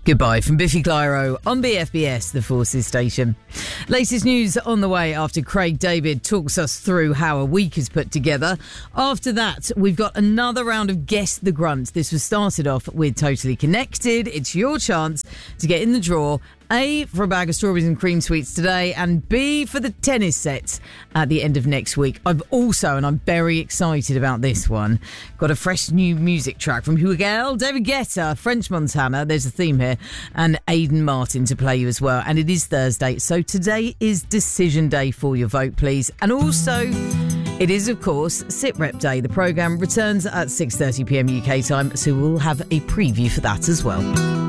Goodbye from Biffy Clyro on BFBS, the Forces station. Latest news on the way after Craig David talks us through how a week is put together. After that, we've got another round of Guess the Grunt. This was started off with Totally Connected. It's your chance to get in the draw. A, for a bag of strawberries and cream sweets today, and B, for the tennis sets at the end of next week. I've also, and I'm very excited about this one, got a fresh new music track from Hugo, David Guetta, French Montana, there's a theme here, and Aidan Martin to play you as well. And it is Thursday, so today is decision day for your vote, please. And also, it is, of course, Sit Rep Day. The programme returns at 6:30pm UK time, so we'll have a preview for that as well.